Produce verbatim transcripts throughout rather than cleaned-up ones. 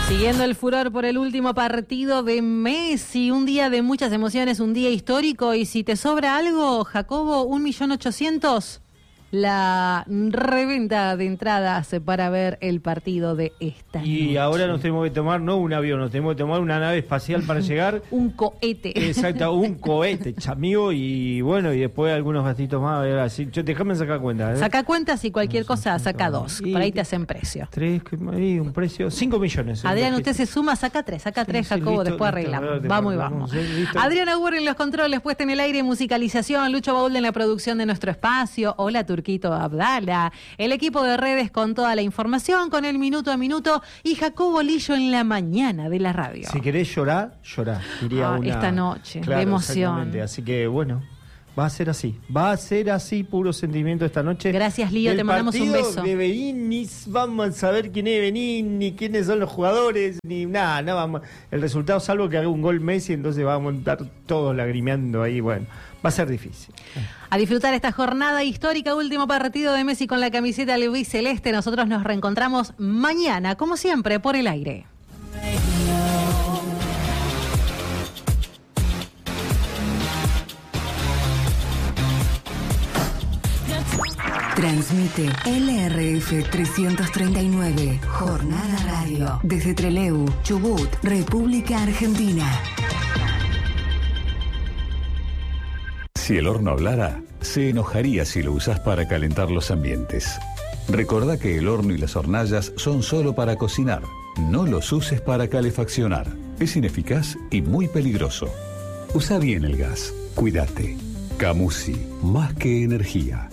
Siguiendo el furor por el último partido de Messi, un día de muchas emociones, un día histórico, y si te sobra algo, Jacobo, un millón ochocientos, la reventa de entradas para ver el partido de esta Y noche. ahora nos tenemos que tomar, no un avión, nos tenemos que tomar una nave espacial para llegar. Un cohete. Exacto, un cohete, amigo, y bueno, y después algunos gastitos más. Así, yo, déjame sacar cuenta. ¿eh? Saca cuentas y cualquier no, cosa sí, saca no. dos. Y Por ahí te hacen precio. Tres, y un precio, cinco millones. Adrián, usted se suma, saca tres, saca Sí, tres, sí, Jacobo, listo, después listo, arreglamos. vale, Vamos y vale, vamos. vamos, listo. Adrián Augur en los controles, puesta en el aire, musicalización, Lucho Baúl en la producción de nuestro espacio. Hola, Turquito Abdala. El equipo de redes con toda la información, con el minuto a minuto, y Jacobo Lillo en la mañana de la radio. Si querés llorar, llorá. Diría Ah, una... esta noche, Claro, de emoción. exactamente. Así que bueno, va a ser así. Va a ser así, puro sentimiento esta noche. Gracias, Lío, te mandamos un beso. De Benini, vamos a saber quién es Benini, quiénes son los jugadores, ni nada, nada. Vamos. El resultado, salvo que haga un gol Messi, entonces vamos a estar todos lagrimeando ahí. Bueno, va a ser difícil. A disfrutar esta jornada histórica, último partido de Messi con la camiseta albiceleste. Nosotros nos reencontramos mañana, como siempre, por el aire. Transmite L R F trescientos treinta y nueve, Jornada Radio, desde Trelew, Chubut, República Argentina. Si el horno hablara, se enojaría si lo usás para calentar los ambientes. Recordá que el horno y las hornallas son solo para cocinar. No los uses para calefaccionar. Es ineficaz y muy peligroso. Usa bien el gas. Cuídate. Camusi, más que energía.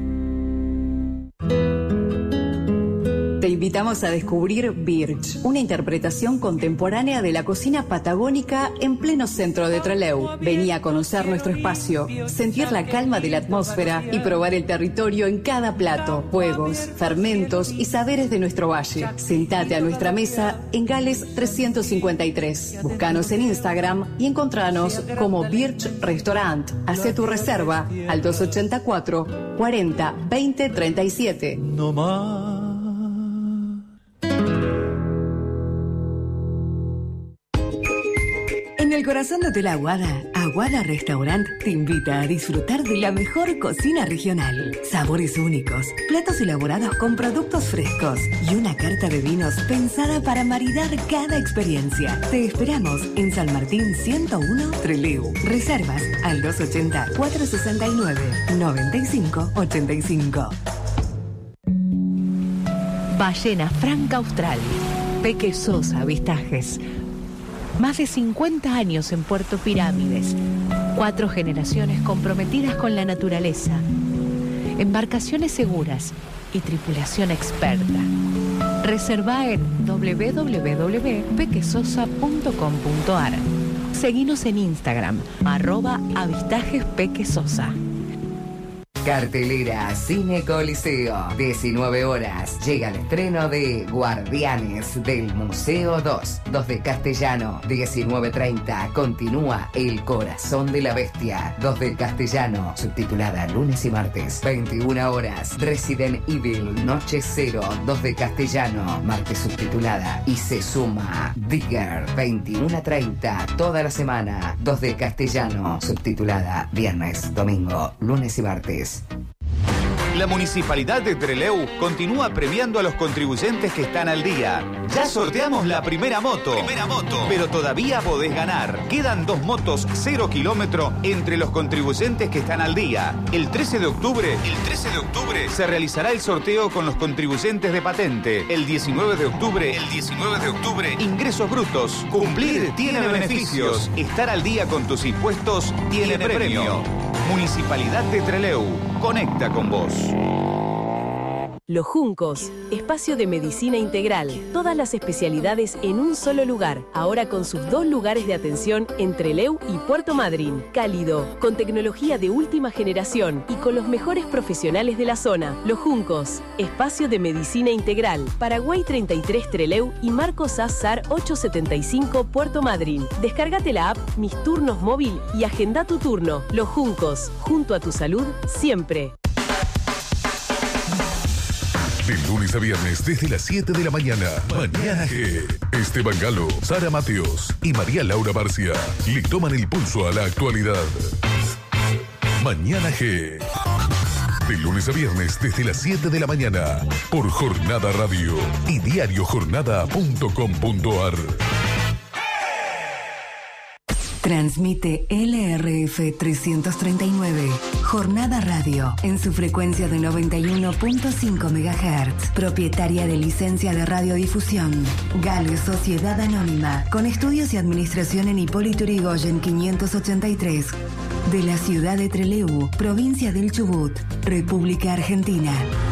Te invitamos a descubrir Birch, una interpretación contemporánea de la cocina patagónica en pleno centro de Trelew. Vení a conocer nuestro espacio, sentir la calma de la atmósfera y probar el territorio en cada plato, juegos, fermentos y saberes de nuestro valle. Sentate a nuestra mesa en Gales trescientos cincuenta y tres. Búscanos en Instagram y encontranos como Birch Restaurant. Hacé tu reserva al dos ochenta y cuatro, cuarenta, veinte, treinta y siete. No más. En el corazón de Hotel Aguada, Aguada Restaurant te invita a disfrutar de la mejor cocina regional. Sabores únicos, platos elaborados con productos frescos y una carta de vinos pensada para maridar cada experiencia. Te esperamos en San Martín ciento uno, Trelew. Reservas al dos ochenta, cuatrocientos sesenta y nueve, noventa y cinco ochenta y cinco. Ballena Franca Austral, Peque Sosa Avistajes. Más de cincuenta años en Puerto Pirámides. Cuatro generaciones comprometidas con la naturaleza. Embarcaciones seguras y tripulación experta. Reserva en doble u doble u doble u punto pequesosa punto com punto a r. Seguinos en Instagram, arroba avistajes pequesosa. Cartelera Cine Coliseo, diecinueve horas. Llega el estreno de Guardianes del Museo dos, dos de castellano. diecinueve treinta, continúa El Corazón de la Bestia, dos de castellano, subtitulada lunes y martes. veintiuna horas, Resident Evil Noche Cero, dos de castellano, martes subtitulada. Y se suma Digger, veintiuna treinta, toda la semana, dos de castellano, subtitulada viernes, domingo, lunes y martes. La Municipalidad de Trelew continúa premiando a los contribuyentes que están al día. Ya sorteamos la primera moto. Primera moto. Pero todavía podés ganar. Quedan dos motos cero kilómetro entre los contribuyentes que están al día. El trece de octubre, el trece de octubre se realizará el sorteo con los contribuyentes de patente. El diecinueve de octubre, el diecinueve de octubre, ingresos brutos. Cumplir tiene beneficios. Estar al día con tus impuestos tiene premio. Municipalidad de Trelew. Conecta con vos. Los Juncos, espacio de medicina integral, todas las especialidades en un solo lugar, ahora con sus dos lugares de atención en Trelew y Puerto Madryn. Cálido, con tecnología de última generación y con los mejores profesionales de la zona. Los Juncos, espacio de medicina integral, Paraguay treinta y tres Trelew y Marcos Azar ochocientos setenta y cinco Puerto Madryn. Descárgate la app Mis Turnos Móvil y agenda tu turno. Los Juncos, junto a tu salud, siempre. De lunes a viernes desde las siete de la mañana. Mañana G. Esteban Galo, Sara Mateos y María Laura Barcia le toman el pulso a la actualidad. Mañana G. De lunes a viernes desde las siete de la mañana. Por Jornada Radio y diario jornada punto com punto ar. Transmite L R F trescientos treinta y nueve, Jornada Radio, en su frecuencia de noventa y uno punto cinco megahertz, propietaria de licencia de radiodifusión. Gale Sociedad Anónima, con estudios y administración en Hipólito Yrigoyen quinientos ochenta y tres, de la ciudad de Trelew, provincia del Chubut, República Argentina.